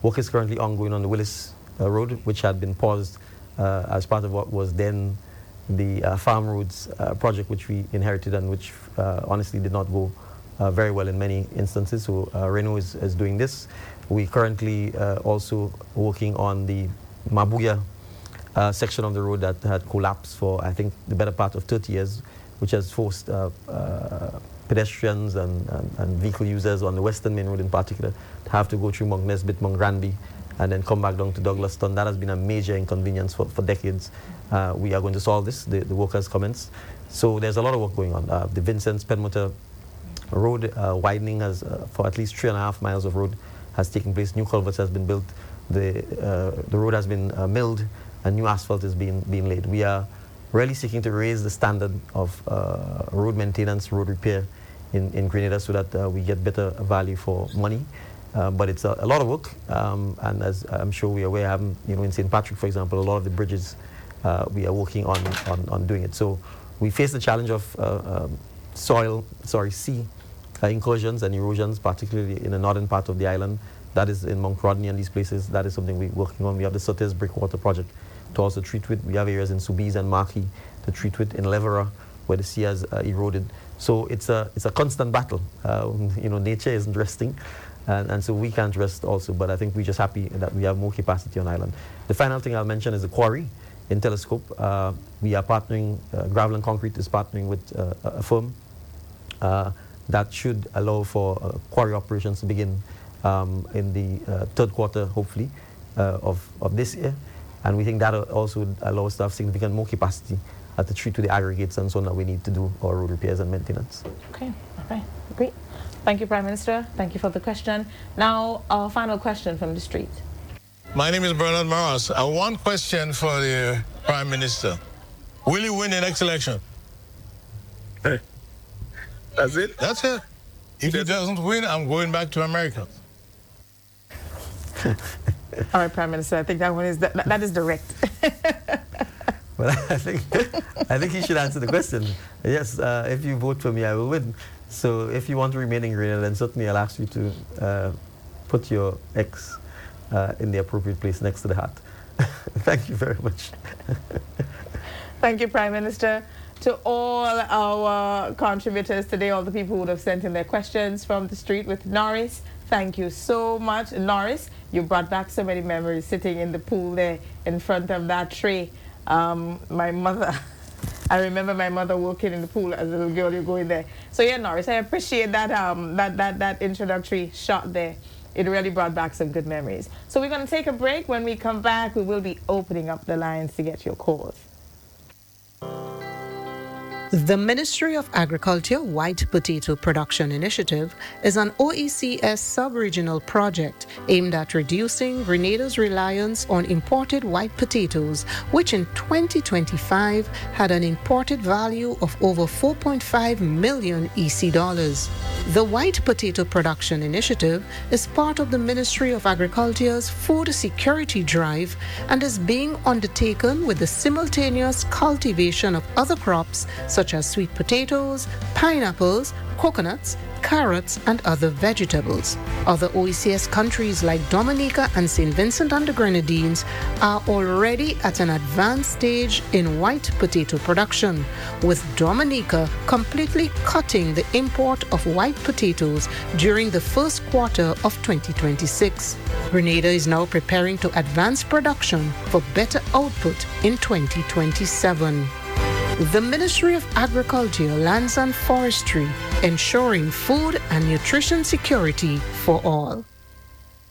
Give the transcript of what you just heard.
Work is currently ongoing on the Willis Road, which had been paused as part of what was then the Farm Roads project, which we inherited and which honestly did not go very well in many instances. So Renault is doing this. We currently also working on the Mabuya section of the road that had collapsed for, I think, the better part of 30 years, which has forced pedestrians and vehicle users on the Western Main Road in particular to have to go through Mount Nesbitt, Mount Granby, and then come back down to Douglaston. That has been a major inconvenience for decades. We are going to solve this. The work has commenced. So there's a lot of work going on. The Vincent's Penmotor Road widening has, for at least 3.5 miles of road has taken place. New culverts has been built. The road has been milled, and new asphalt is being laid. We are really seeking to raise the standard of road maintenance, road repair in Grenada so that we get better value for money. But it's a lot of work, and as I'm sure we are aware, in St. Patrick, for example, a lot of the bridges we are working on doing it. So we face the challenge of sea incursions and erosions, particularly in the northern part of the island. That is in Mount Rodney and these places. That is something we're working on. We have the Sutter's Breakwater project to also treat with. We have areas in Soubise and Marquis to treat with, in Levera, where the sea has eroded. So it's a constant battle. Nature isn't resting, and so we can't rest also. But I think we're just happy that we have more capacity on island. The final thing I'll mention is the quarry in Telescope. We are partnering, Gravel and Concrete is partnering with a firm that should allow for quarry operations to begin in the third quarter, hopefully, of this year. And we think that also allows us to have significant more capacity to treat to the aggregates and so on that we need to do our road repairs and maintenance. Okay, great. Thank you, Prime Minister. Thank you for the question. Now, our final question from the street. My name is Bernard Maras. One question for the Prime Minister. Will you win the next election? That's it? That's it. If he doesn't win, I'm going back to America. All right, Prime Minister, I think that one is that is direct. Well, I think he should answer the question. Yes, if you vote for me, I will win. So if you want to remain in Grenada, then certainly I'll ask you to put your X in the appropriate place next to the hat. Thank you very much. Thank you, Prime Minister. To all our contributors today, all the people who would have sent in their questions from the street with Norris, thank you so much. Norris, you brought back so many memories sitting in the pool there in front of that tray. My mother, I remember my mother working in the pool as a little girl, you go in there. So yeah, Norris, I appreciate that, that introductory shot there. It really brought back some good memories. So we're going to take a break. When we come back, we will be opening up the lines to get your calls. The Ministry of Agriculture White Potato Production Initiative is an OECS sub-regional project aimed at reducing Grenada's reliance on imported white potatoes, which in 2025 had an imported value of over 4.5 million EC dollars. The White Potato Production Initiative is part of the Ministry of Agriculture's food security drive and is being undertaken with the simultaneous cultivation of other crops such as sweet potatoes, pineapples, coconuts, carrots, and other vegetables. Other OECS countries like Dominica and St. Vincent and the Grenadines are already at an advanced stage in white potato production, with Dominica completely cutting the import of white potatoes during the first quarter of 2026. Grenada is now preparing to advance production for better output in 2027. The Ministry of Agriculture, Lands and Forestry, ensuring food and nutrition security for all.